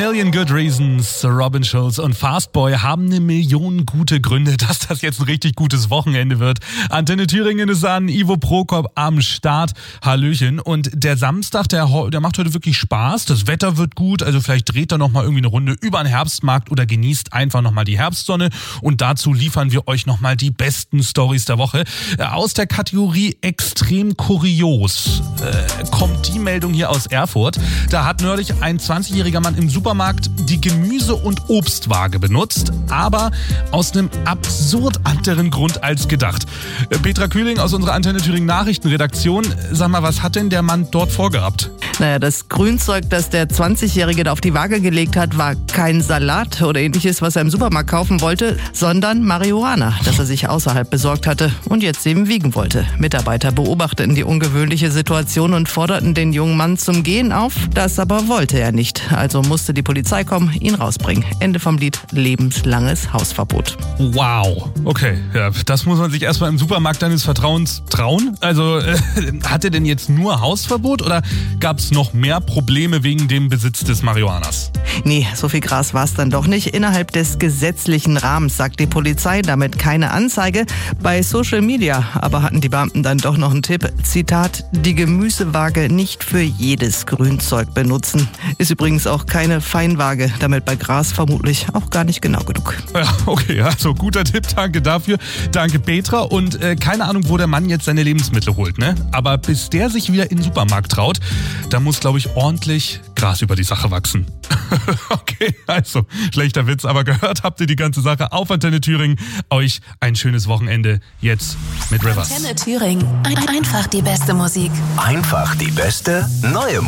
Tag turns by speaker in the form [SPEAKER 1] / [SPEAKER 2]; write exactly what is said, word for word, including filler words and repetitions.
[SPEAKER 1] Million Good Reasons, Robin Schulz und Fastboy haben eine Million gute Gründe, dass das jetzt ein richtig gutes Wochenende wird. Antenne Thüringen ist an, Ivo Prokop am Start. Hallöchen. Und der Samstag, der, der macht heute wirklich Spaß. Das Wetter wird gut, also vielleicht dreht er nochmal irgendwie eine Runde über den Herbstmarkt oder genießt einfach nochmal die Herbstsonne. Und dazu liefern wir euch nochmal die besten Storys der Woche. Aus der Kategorie extrem kurios äh, kommt die Meldung hier aus Erfurt. Da hat neulich ein zwanzigjähriger Mann im Supermarkt die Gemüse- und Obstwaage benutzt, aber aus einem absurd anderen Grund als gedacht. Petra Kühling aus unserer Antenne Thüringen Nachrichtenredaktion, sag mal, was hat denn der Mann dort vorgehabt?
[SPEAKER 2] Naja, das Grünzeug, das der zwanzigjährige da auf die Waage gelegt hat, war kein Salat oder ähnliches, was er im Supermarkt kaufen wollte, sondern Marihuana, das er sich außerhalb besorgt hatte und jetzt eben wiegen wollte. Mitarbeiter beobachteten die ungewöhnliche Situation und forderten den jungen Mann zum Gehen auf. Das aber wollte er nicht. Also musste die Polizei kommen, ihn rausbringen. Ende vom Lied, lebenslanges Hausverbot.
[SPEAKER 1] Wow, okay, ja, das muss man sich erstmal im Supermarkt deines Vertrauens trauen. Also äh, hat er denn jetzt nur Hausverbot oder gab es noch mehr Probleme wegen dem Besitz des Marihuanas?
[SPEAKER 2] Nee, so viel Gras war es dann doch nicht. Innerhalb des gesetzlichen Rahmens, sagt die Polizei, damit keine Anzeige. Bei Social Media aber hatten die Beamten dann doch noch einen Tipp. Zitat, die Gemüsewaage nicht für jedes Grünzeug benutzen. Ist übrigens auch keine Feinwaage, damit bei Gras vermutlich auch gar nicht genau genug.
[SPEAKER 1] Ja, okay, also guter Tipp, danke dafür. Danke Petra und äh, keine Ahnung, wo der Mann jetzt seine Lebensmittel holt, ne? Aber bis der sich wieder in den Supermarkt traut, da muss, glaube ich, ordentlich Gras über die Sache wachsen. Okay, also, schlechter Witz, aber gehört habt ihr die ganze Sache auf Antenne Thüringen. Euch ein schönes Wochenende jetzt mit Rivers.
[SPEAKER 3] Antenne Thüringen, ein- einfach die beste Musik.
[SPEAKER 4] Einfach die beste neue Musik.